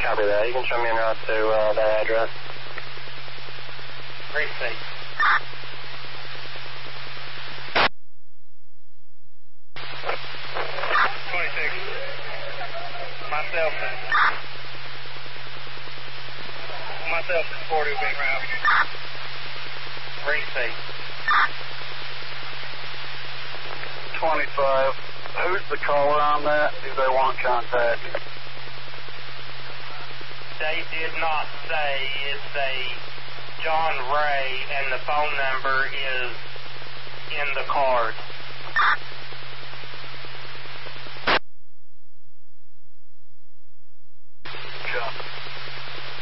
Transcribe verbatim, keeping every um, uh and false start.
Copy that. You can show me en route to uh, that address. Precinct. twenty-six. Myself and myself and forty will be around. Precinct. twenty-five. Who's the caller on that? Do they want contact? They did not say. It's a John Ray, and the phone number is in the card.